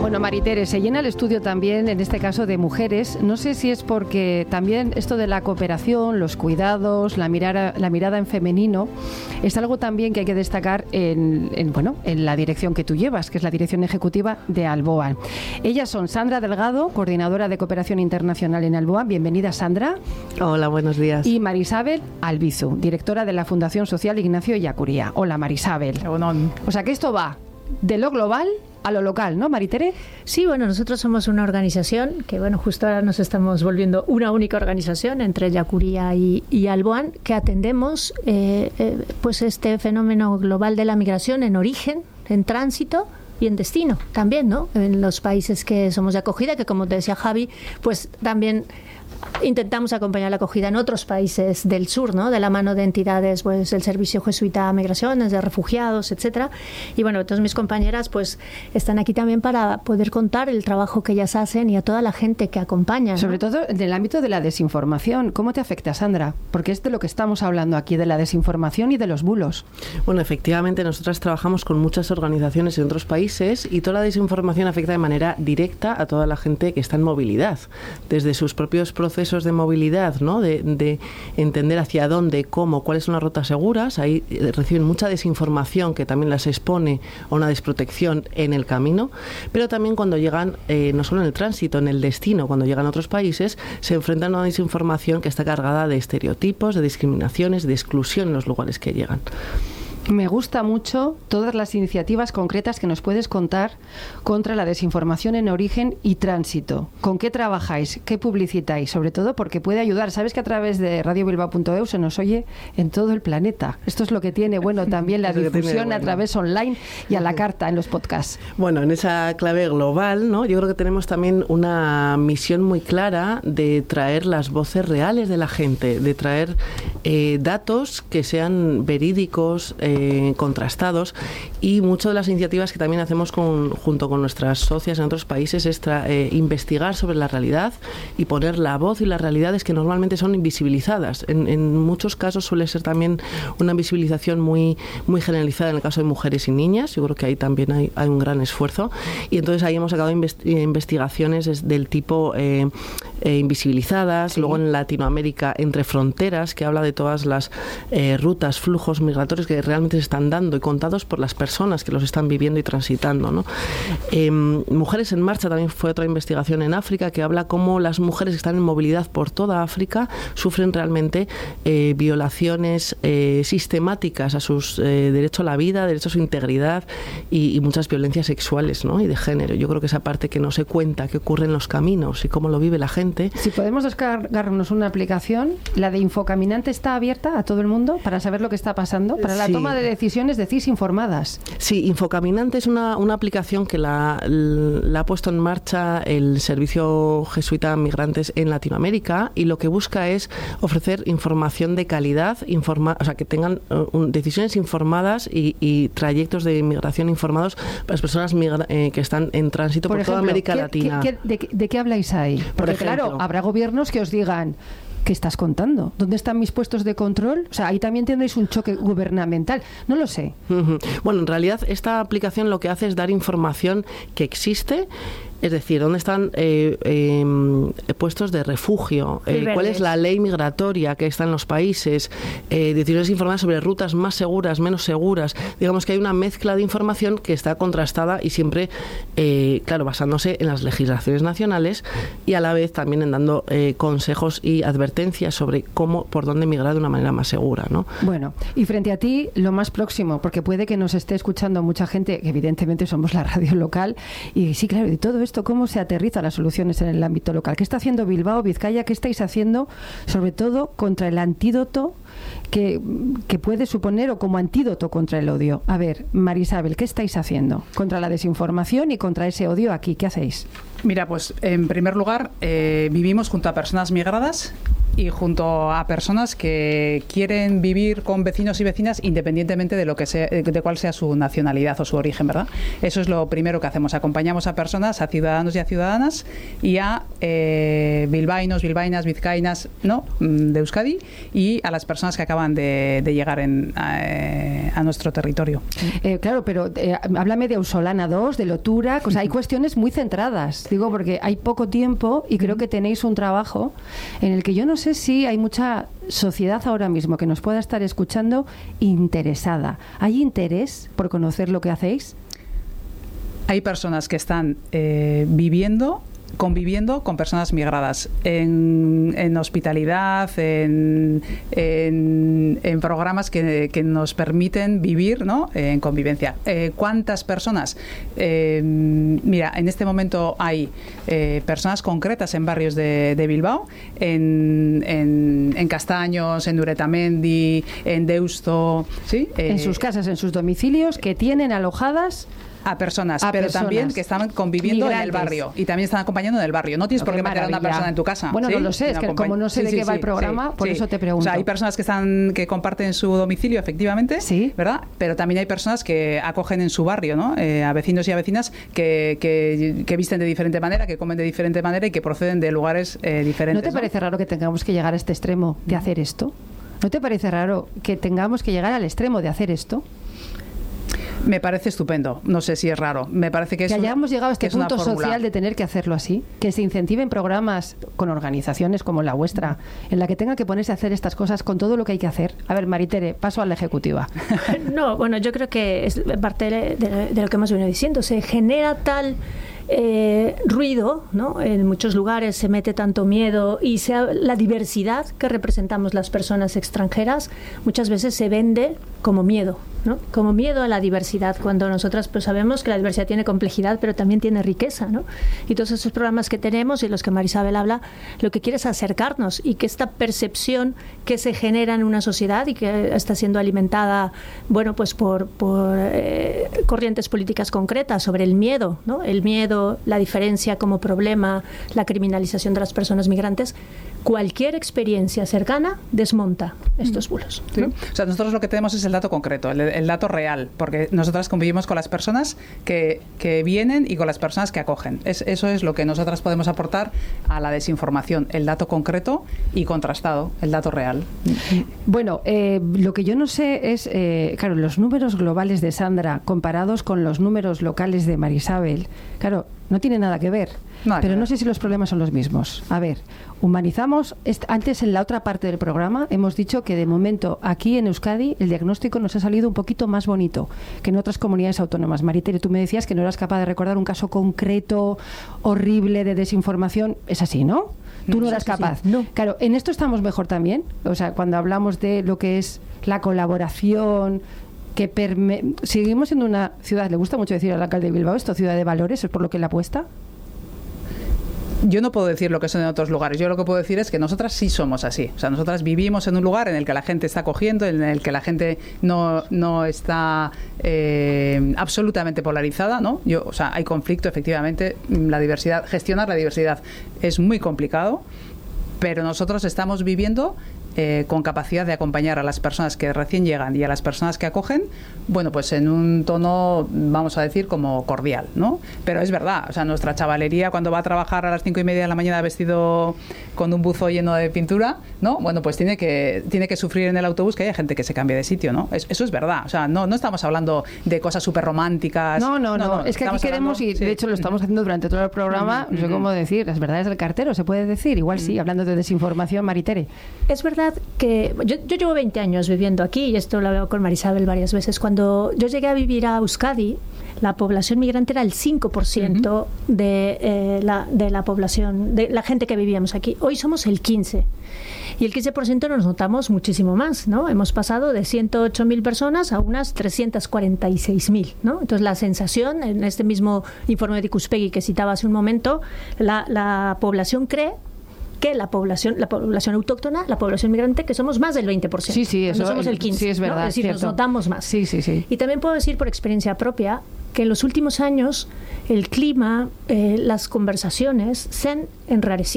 Bueno, Maritere, se llena el estudio también, en este caso, de mujeres. No sé si es porque también esto de la cooperación, los cuidados, la mirada en femenino, es algo también que hay que destacar en la dirección que tú llevas, que es la dirección ejecutiva de Alboan. Ellas son Sandra Delgado, coordinadora de cooperación internacional en Alboan. Bienvenida, Sandra. Hola, buenos días. Y Marisabel Albizu, directora de la Fundación Social Ignacio Ellacuría. Hola, Marisabel. Hola. O sea que esto va de lo global a lo local, ¿no, Maritere? Sí, bueno, nosotros somos una organización que, bueno, justo ahora nos estamos volviendo una única organización entre Ellacuría y Alboan, que atendemos pues este fenómeno global de la migración en origen, en tránsito y en destino también, ¿no? En los países que somos de acogida, que como te decía Javi, pues también intentamos acompañar la acogida en otros países del sur, ¿no? De la mano de entidades, pues el Servicio Jesuita de Migraciones, de refugiados, etcétera. Y bueno, todas mis compañeras pues están aquí también para poder contar el trabajo que ellas hacen y a toda la gente que acompaña, ¿no? Sobre todo en el ámbito de la desinformación. ¿Cómo te afecta, Sandra? Porque es de lo que estamos hablando aquí, de la desinformación y de los bulos. Bueno, efectivamente, nosotras trabajamos con muchas organizaciones en otros países y toda la desinformación afecta de manera directa a toda la gente que está en movilidad, desde sus propios procesos de movilidad, ¿no? De entender hacia dónde, cómo, cuáles son las rutas seguras. Ahí reciben mucha desinformación que también las expone a una desprotección en el camino, pero también cuando llegan, no solo en el tránsito, en el destino, cuando llegan a otros países, se enfrentan a una desinformación que está cargada de estereotipos, de discriminaciones, de exclusión en los lugares que llegan. Me gusta mucho todas las iniciativas concretas que nos puedes contar contra la desinformación en origen y tránsito. ¿Con qué trabajáis? ¿Qué publicitáis? Sobre todo porque puede ayudar. Sabes que a través de radiobilbao.eu se nos oye en todo el planeta. Esto es lo que tiene, bueno, también la difusión a través online y a la carta en los podcasts. Bueno, en esa clave global, ¿no? Yo creo que tenemos también una misión muy clara de traer las voces reales de la gente, de traer datos que sean verídicos, contrastados, y muchas de las iniciativas que también hacemos junto con nuestras socias en otros países es investigar sobre la realidad y poner la voz y las realidades que normalmente son invisibilizadas. En muchos casos suele ser también una invisibilización muy, muy generalizada en el caso de mujeres y niñas. Yo creo que ahí también hay un gran esfuerzo, y entonces ahí hemos sacado investigaciones del tipo invisibilizadas, sí. Luego en Latinoamérica, Entre Fronteras, que habla de todas las rutas, flujos migratorios que realmente se están dando y contados por las personas que los están viviendo y transitando, ¿no? Mujeres en Marcha también fue otra investigación en África que habla cómo las mujeres que están en movilidad por toda África sufren realmente violaciones sistemáticas a sus derecho a la vida, derecho a su integridad y muchas violencias sexuales, ¿no? Y de género. Yo creo que esa parte que no se cuenta, que ocurre en los caminos y cómo lo vive la gente. Si podemos descargarnos una aplicación, la de Infocaminante está abierta a todo el mundo para saber lo que está pasando, para la toma de decisiones, decís, informadas. Sí, Infocaminante es una aplicación que la ha puesto en marcha el Servicio Jesuita de Migrantes en Latinoamérica, y lo que busca es ofrecer información de calidad, o sea, que tengan decisiones informadas y trayectos de inmigración informados para las personas que están en tránsito por toda América Latina. ¿De qué habláis ahí? Porque claro, habrá gobiernos que os digan: ¿qué estás contando? ¿Dónde están mis puestos de control? O sea, ahí también tendréis un choque gubernamental. No lo sé. Bueno, en realidad esta aplicación lo que hace es dar información que existe. Es decir, ¿dónde están puestos de refugio? ¿Cuál es la ley migratoria que está en los países? Decisiones informadas sobre rutas más seguras, menos seguras. Digamos que hay una mezcla de información que está contrastada y siempre, claro, basándose en las legislaciones nacionales, y a la vez también en dando consejos y advertencias sobre por dónde migrar de una manera más segura, ¿no? Bueno, y frente a ti, lo más próximo, porque puede que nos esté escuchando mucha gente, que evidentemente somos la radio local, y sí, claro, de todo esto, ¿cómo se aterriza las soluciones en el ámbito local? ¿Qué está haciendo Bilbao, Vizcaya? ¿Qué estáis haciendo, sobre todo, contra el antídoto que puede suponer, o como antídoto contra el odio? A ver, Marisabel, ¿qué estáis haciendo contra la desinformación y contra ese odio aquí? ¿Qué hacéis? Mira, pues en primer lugar, vivimos junto a personas migradas y junto a personas que quieren vivir con vecinos y vecinas independientemente de lo que sea, de cuál sea su nacionalidad o su origen, ¿verdad? Eso es lo primero que hacemos. Acompañamos a personas, a ciudadanos y a ciudadanas y a bilbaínos, bilbaínas, vizcaínas, ¿no?, de Euskadi, y a las personas que acaban de llegar a nuestro territorio. Claro, pero háblame de Ausolana 2, de Lotura, o sea, hay cuestiones muy centradas, digo, porque hay poco tiempo y creo que tenéis un trabajo en el que yo no sé si hay mucha sociedad ahora mismo que nos pueda estar escuchando interesada. ¿Hay interés por conocer lo que hacéis? Hay personas que están conviviendo con personas migradas en hospitalidad, en programas que nos permiten vivir, ¿no?, en convivencia. ¿Cuántas personas? Mira, en este momento hay personas concretas en barrios de Bilbao, en Castaños, en Uretamendi, en Deusto, ¿sí? En sus casas, en sus domicilios, que tienen alojadas a personas, pero también que están conviviendo migrantes en el barrio y también están acompañando en el barrio. No tienes por qué meter a una persona en tu casa. Bueno, ¿sí? no lo sé, es que como no sé de qué va el programa, por eso te pregunto. O sea, hay personas que comparten su domicilio, efectivamente, ¿verdad? Pero también hay personas que acogen en su barrio, ¿no?, a vecinos y a vecinas que visten de diferente manera, que comen de diferente manera y que proceden de lugares diferentes. ¿No te parece raro que tengamos que llegar a este extremo de hacer esto? ¿No te parece raro que tengamos que llegar al extremo de hacer esto? Me parece estupendo. No sé si es raro. Me parece que hayamos llegado a este punto social de tener que hacerlo así, que se incentiven programas con organizaciones como la vuestra, en la que tengan que ponerse a hacer estas cosas con todo lo que hay que hacer. A ver, Maritere, paso a la ejecutiva. No, bueno, yo creo que es parte de lo que hemos venido diciendo. Se genera tal ruido, ¿no? En muchos lugares se mete tanto miedo y la diversidad que representamos las personas extranjeras muchas veces se vende como miedo, ¿no? Como miedo a la diversidad, cuando nosotras pues sabemos que la diversidad tiene complejidad pero también tiene riqueza, ¿no? Y todos esos programas que tenemos y los que Marisabel habla, lo que quiere es acercarnos y que esta percepción que se genera en una sociedad y que está siendo alimentada, bueno, pues por corrientes políticas concretas sobre el miedo, ¿no? El miedo, la diferencia como problema, la criminalización de las personas migrantes, cualquier experiencia cercana desmonta estos bulos, ¿no? Sí. O sea, nosotros lo que tenemos es el dato concreto, el dato real, porque nosotras convivimos con las personas que vienen y con las personas que acogen. Eso es lo que nosotras podemos aportar a la desinformación, el dato concreto y contrastado, el dato real. Bueno, lo que yo no sé es, claro, los números globales de Sandra comparados con los números locales de Marisabel, claro, no tiene nada que ver. Pero no sé si los problemas son los mismos. A ver, humanizamos. Antes, en la otra parte del programa, hemos dicho que de momento aquí en Euskadi el diagnóstico nos ha salido un poquito más bonito que en otras comunidades autónomas. Maritere, tú me decías que no eras capaz de recordar un caso concreto, horrible, de desinformación. Es así, ¿no? Tú no eras capaz. No. Claro, en esto estamos mejor también. O sea, cuando hablamos de lo que es la colaboración, seguimos siendo una ciudad, le gusta mucho decir al alcalde de Bilbao esto, ciudad de valores, ¿es por lo que le apuesta? Yo no puedo decir lo que son en otros lugares. Yo lo que puedo decir es que nosotras sí somos así. O sea, nosotras vivimos en un lugar en el que la gente está acogiendo, en el que la gente no está absolutamente polarizada, ¿no? O sea, hay conflicto, efectivamente. Gestionar la diversidad es muy complicado, pero nosotros estamos viviendo con capacidad de acompañar a las personas que recién llegan y a las personas que acogen, bueno, pues en un tono, vamos a decir, como cordial, ¿no? Pero es verdad, o sea, nuestra chavalería cuando va a trabajar a las 5:30 de la mañana vestido con un buzo lleno de pintura, ¿no? Bueno, pues tiene que sufrir en el autobús que haya gente que se cambie de sitio, ¿no? Eso es verdad, o sea, no estamos hablando de cosas súper románticas. No, es que aquí queremos, y de hecho lo estamos haciendo durante todo el programa, no sé cómo decir, las verdades del cartero, se puede decir, igual sí, hablando de desinformación, Maritere. Es verdad que yo llevo 20 años viviendo aquí, y esto lo hablo con Marisabel varias veces. Cuando yo llegué a vivir a Euskadi, la población migrante era el 5% de la población, de la gente que vivíamos aquí. Hoy somos el 15%. Y el 15% nos notamos muchísimo más, ¿no? Hemos pasado de 108.000 personas a unas 346.000, ¿no? Entonces, la sensación, en este mismo informe de Ikuspegi que citaba hace un momento, la población cree que la población autóctona, la población migrante, que somos más del 20%. Sí, eso no somos el 15%. Sí, es verdad. ¿no? Es decir, cierto. Nos notamos más. Sí. Y también puedo decir por experiencia propia que en los últimos años el clima, las conversaciones se han enrarecido.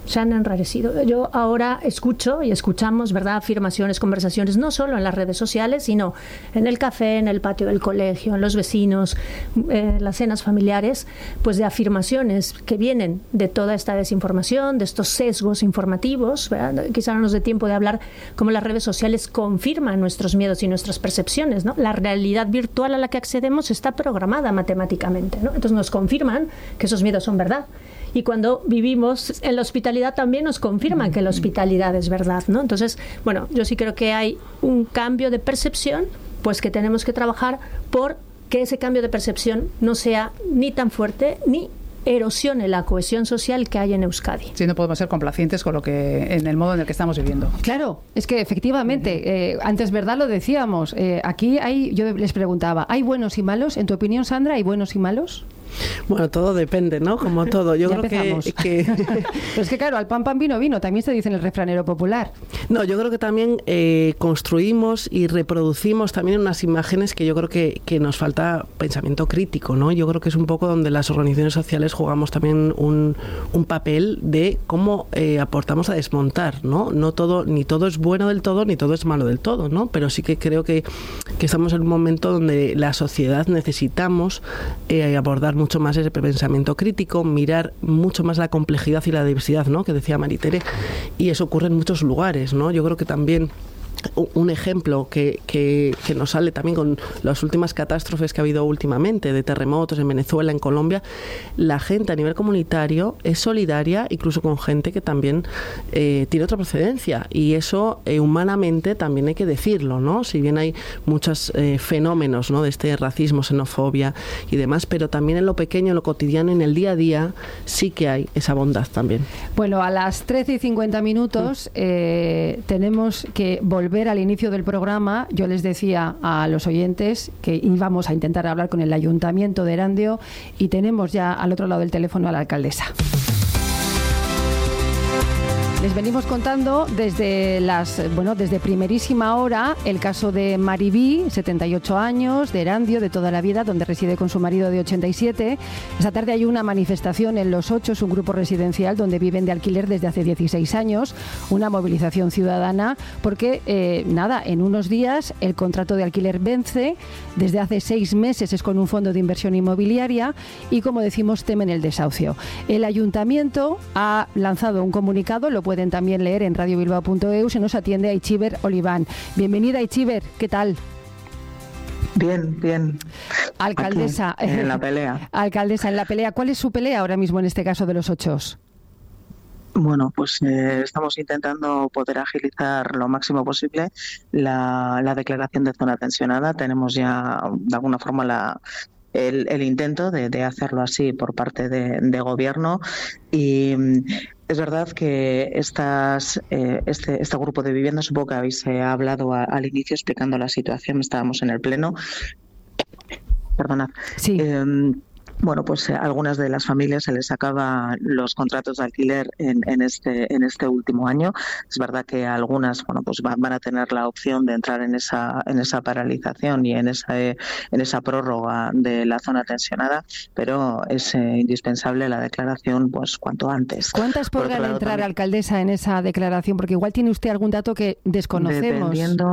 se han enrarecido. Yo ahora escucho y escuchamos, ¿verdad?, afirmaciones, conversaciones, no solo en las redes sociales, sino en el café, en el patio del colegio, en los vecinos, las cenas familiares, pues de afirmaciones que vienen de toda esta desinformación, de estos sesgos informativos, ¿verdad? Quizá no nos dé tiempo de hablar cómo las redes sociales confirman nuestros miedos y nuestras percepciones, ¿no? La realidad virtual a la que accedemos está programada matemáticamente, ¿no? Entonces nos confirman que esos miedos son verdad. Y cuando vivimos en la hospitalidad también nos confirman que la hospitalidad es verdad, ¿no? Entonces, bueno, yo sí creo que hay un cambio de percepción, pues que tenemos que trabajar por que ese cambio de percepción no sea ni tan fuerte ni erosione la cohesión social que hay en Euskadi. Sí, no podemos ser complacientes con lo que en el modo en el que estamos viviendo. Claro, es que efectivamente, antes, ¿verdad?, lo decíamos, aquí yo les preguntaba, ¿hay buenos y malos? En tu opinión, Sandra, ¿hay buenos y malos? Bueno, todo depende, ¿no? Como todo. Yo ya creo que... Pero es que claro, al pan pan vino vino, también se dice en el refranero popular. No, yo creo que también construimos y reproducimos también unas imágenes que yo creo que nos falta pensamiento crítico, ¿no? Yo creo que es un poco donde las organizaciones sociales jugamos también un papel de cómo aportamos a desmontar, ¿no? No todo, ni todo es bueno del todo, ni todo es malo del todo, ¿no? Pero sí que creo que estamos en un momento donde la sociedad necesitamos abordar mucho más ese pensamiento crítico, mirar mucho más la complejidad y la diversidad, ¿no?, que decía Maritere, y eso ocurre en muchos lugares, ¿no? Yo creo que también un ejemplo que nos sale también con las últimas catástrofes que ha habido últimamente, de terremotos en Venezuela, en Colombia, la gente a nivel comunitario es solidaria incluso con gente que también tiene otra procedencia, y eso humanamente también hay que decirlo, ¿no? Si bien hay muchos fenómenos, ¿no?, de este racismo, xenofobia y demás, pero también en lo pequeño, en lo cotidiano, en el día a día, sí que hay esa bondad también. Bueno, a las 13:50 tenemos que volver al inicio del programa. Yo les decía a los oyentes que íbamos a intentar hablar con el Ayuntamiento de Erandio y tenemos ya al otro lado del teléfono a la alcaldesa. Les venimos contando desde primerísima hora el caso de Maribí, 78 años, de Erandio, de toda la vida, donde reside con su marido de 87. Esta tarde hay una manifestación en Los Ochos, un grupo residencial donde viven de alquiler desde hace 16 años, una movilización ciudadana, porque en unos días el contrato de alquiler vence, desde hace 6 meses es con un fondo de inversión inmobiliaria y, como decimos, temen el desahucio. El Ayuntamiento ha lanzado un comunicado, lo pueden también leer en radiobilbao.eu. Se nos atiende Aitziber Oliván. Bienvenida, Aitziber, ¿qué tal? Bien. Alcaldesa. Aquí, en la pelea. Alcaldesa, en la pelea. ¿Cuál es su pelea ahora mismo en este caso de Los Ochos? Bueno, pues estamos intentando poder agilizar lo máximo posible la declaración de zona tensionada. Tenemos ya, de alguna forma, el intento de hacerlo así por parte de gobierno, y es verdad que este grupo de viviendas, supongo que habéis hablado al inicio explicando la situación, estábamos en el pleno. Perdonad. Sí. Bueno, pues algunas de las familias se les acaban los contratos de alquiler en este último año. Es verdad que algunas, bueno, pues van a tener la opción de entrar en esa paralización y en esa prórroga de la zona tensionada, pero es indispensable la declaración, pues cuanto antes. ¿Cuántas podrán entrar, también, alcaldesa, en esa declaración? Porque igual tiene usted algún dato que desconocemos.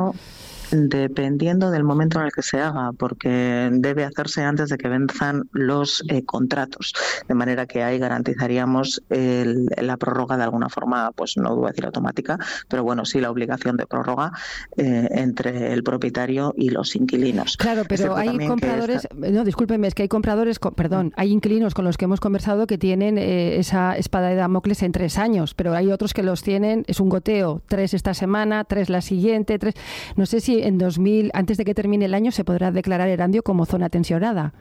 Dependiendo del momento en el que se haga, porque debe hacerse antes de que venzan los contratos, de manera que ahí garantizaríamos la prórroga de alguna forma, pues no voy a decir automática, pero bueno, sí la obligación de prórroga entre el propietario y los inquilinos. Claro, pero hay compradores, no, discúlpenme, es que hay compradores, hay inquilinos con los que hemos conversado que tienen esa espada de Damocles en 3 años, pero hay otros que los tienen, es un goteo, 3 esta semana, 3 la siguiente, 3... No sé si en 2000, antes de que termine el año, se podrá declarar Erandio como zona tensionada.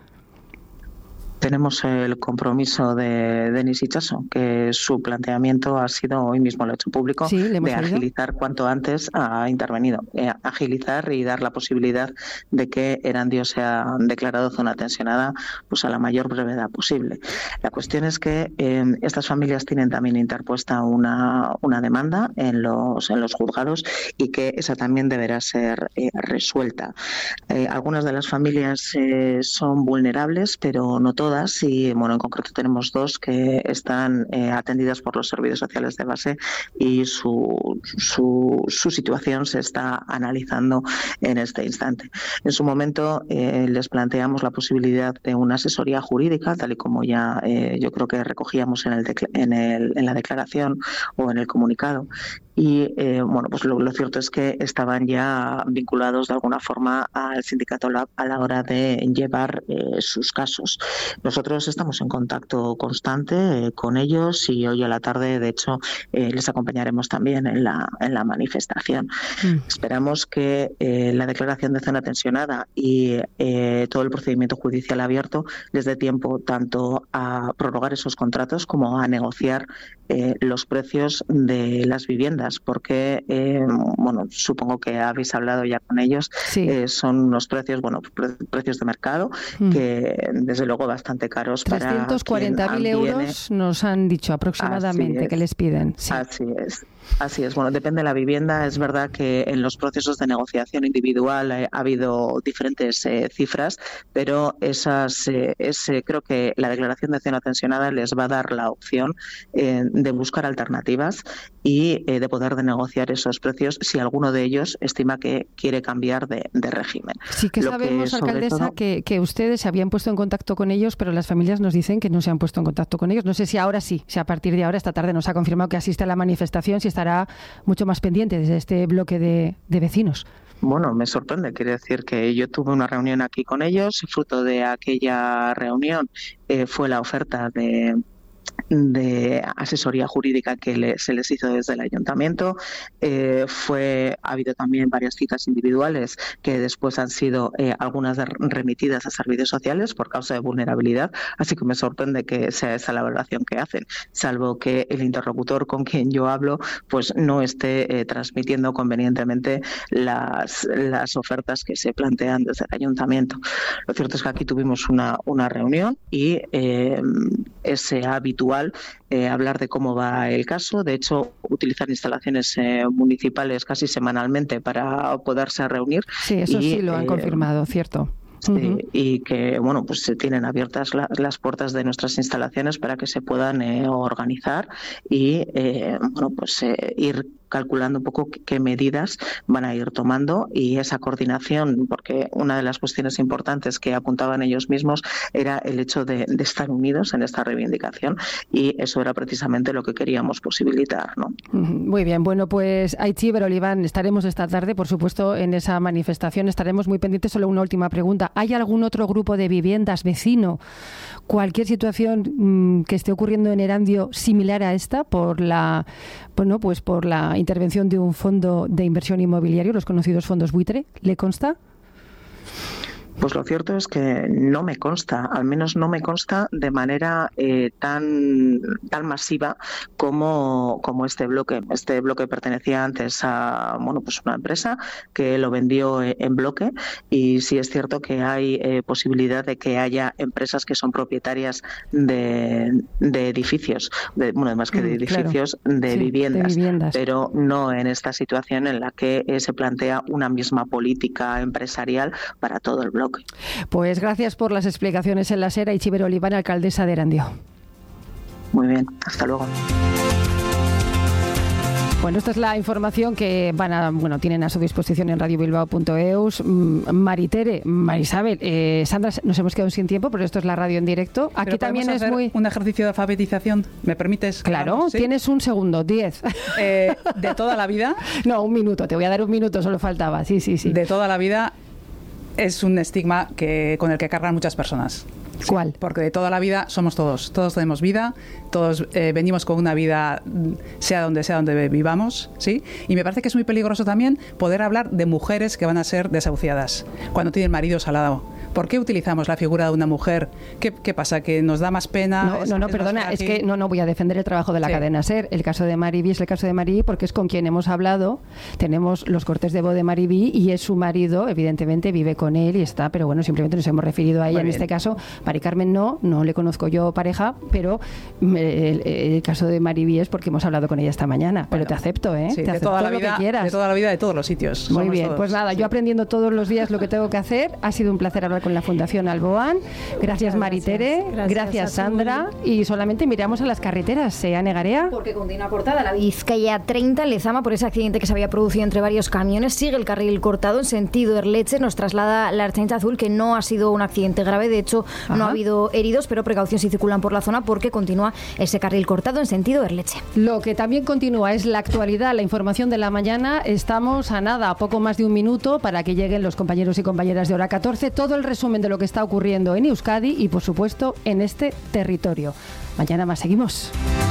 Tenemos el compromiso de Denis Itxaso, que su planteamiento ha sido, hoy mismo lo ha hecho público, sí, de agilizar cuanto antes, ha intervenido, agilizar y dar la posibilidad de que Erandio sea declarado zona tensionada, pues a la mayor brevedad posible. La cuestión es que estas familias tienen también interpuesta una demanda en los juzgados, y que esa también deberá ser resuelta. Algunas de las familias son vulnerables, pero no todas. todas y, bueno, en concreto tenemos 2 que están atendidas por los servicios sociales de base y su situación se está analizando en este instante. En su momento les planteamos la posibilidad de una asesoría jurídica, tal y como ya yo creo que recogíamos en la declaración o en el comunicado. Y bueno, pues lo cierto es que estaban ya vinculados de alguna forma al sindicato a la hora de llevar sus casos. Nosotros estamos en contacto constante con ellos y hoy a la tarde, de hecho, les acompañaremos también en la manifestación. Esperamos que la declaración de zona tensionada y todo el procedimiento judicial abierto les dé tiempo tanto a prorrogar esos contratos como a negociar los precios de las viviendas, porque bueno, supongo que habéis hablado ya con ellos. Sí. Son unos precios, bueno, precios de mercado que desde luego bastante caros. 340.000 euros nos han dicho aproximadamente que les piden. Sí. Así es. Bueno, depende de la vivienda. Es verdad que en los procesos de negociación individual ha habido diferentes cifras, pero creo que la declaración de zona tensionada les va a dar la opción de buscar alternativas y de poder negociar esos precios si alguno de ellos estima que quiere cambiar de régimen. Sí que sabemos, alcaldesa, que ustedes se habían puesto en contacto con ellos, pero las familias nos dicen que no se han puesto en contacto con ellos. No sé si ahora sí, si a partir de ahora, esta tarde nos ha confirmado que asiste a la manifestación, si estará mucho más pendiente desde este bloque de vecinos. Bueno, me sorprende. Quiere decir que yo tuve una reunión aquí con ellos y fruto de aquella reunión fue la oferta de asesoría jurídica que se les hizo desde el ayuntamiento. Ha habido también varias citas individuales que después han sido algunas remitidas a servicios sociales por causa de vulnerabilidad, así que me sorprende que sea esa la valoración que hacen, salvo que el interlocutor con quien yo hablo pues no esté transmitiendo convenientemente las ofertas que se plantean desde el ayuntamiento. Lo cierto es que aquí tuvimos una reunión y es habitual hablar de cómo va el caso. De hecho, utilizan instalaciones municipales casi semanalmente para poderse reunir. Sí, eso sí lo han confirmado, ¿cierto? Sí, y que bueno, pues se tienen abiertas las puertas de nuestras instalaciones para que se puedan organizar y bueno, pues ir calculando un poco qué medidas van a ir tomando y esa coordinación, porque una de las cuestiones importantes que apuntaban ellos mismos era el hecho de estar unidos en esta reivindicación y eso era precisamente lo que queríamos posibilitar, ¿no? Muy bien, bueno, pues Aitziber Oliván, estaremos esta tarde, por supuesto, en esa manifestación, estaremos muy pendientes. Solo una última pregunta, ¿hay algún otro grupo de viviendas vecino, cualquier situación que esté ocurriendo en Erandio similar a esta por la intervención de un fondo de inversión inmobiliario, los conocidos fondos buitre? ¿Le consta? Pues lo cierto es que no me consta, al menos no me consta de manera tan masiva como este bloque. Este bloque pertenecía antes a pues una empresa que lo vendió en bloque y sí es cierto que hay posibilidad de que haya empresas que son propietarias de edificios, más que de edificios, claro, de viviendas, pero no en esta situación en la que se plantea una misma política empresarial para todo el bloque. Pues gracias por las explicaciones en la SER. Aitziber Oliván, alcaldesa de Erandio. Muy bien, hasta luego. Bueno, esta es la información que tienen a su disposición en radiobilbao.eus. Marisabel, Sandra, nos hemos quedado sin tiempo, pero esto es la radio en directo. Aquí también es un ejercicio de alfabetización. ¿Me permites? Claro, ¿sí? Tienes un segundo, 10. ¿De toda la vida? No, un minuto, te voy a dar un minuto, solo faltaba. Sí. De toda la vida es un estigma con el que cargan muchas personas. ¿Cuál? Porque de toda la vida somos todos tenemos vida, todos venimos con una vida sea donde vivamos, ¿sí? Y me parece que es muy peligroso también poder hablar de mujeres que van a ser desahuciadas cuando tienen maridos al lado. ¿Por qué utilizamos la figura de una mujer? ¿Qué pasa? ¿Que nos da más pena? No, perdona, es que no voy a defender el trabajo de la cadena SER. El caso de Mariby es el caso de Mariby porque es con quien hemos hablado. Tenemos los cortes de voz de Mariby y es su marido, evidentemente vive con él y está, pero bueno, simplemente nos hemos referido a ella en este caso. Mari Carmen no le conozco yo pareja, pero el caso de Mariby es porque hemos hablado con ella esta mañana. Pero te acepto, ¿eh? Sí, te acepto toda la vida, lo que quieras. De toda la vida, de todos los sitios. Muy bien, todos. pues nada, yo aprendiendo todos los días lo que tengo que hacer. Ha sido un placer hablar con la Fundación Alboan. Gracias, Maritere. Gracias, Sandra. Y solamente miramos a las carreteras, Ane Garea. Porque continúa cortada la Vizcaya 30 en Lezama por ese accidente que se había producido entre varios camiones. Sigue el carril cortado en sentido Erleche. Nos traslada la Ertzaintza Azul que no ha sido un accidente grave. De hecho, no ha habido heridos, pero precaución si circulan por la zona porque continúa ese carril cortado en sentido Erleche. Lo que también continúa es la actualidad, la información de la mañana. Estamos a nada, a poco más de un minuto para que lleguen los compañeros y compañeras de Hora 14. Todo el resumen de lo que está ocurriendo en Euskadi y, por supuesto, en este territorio. Mañana más, seguimos.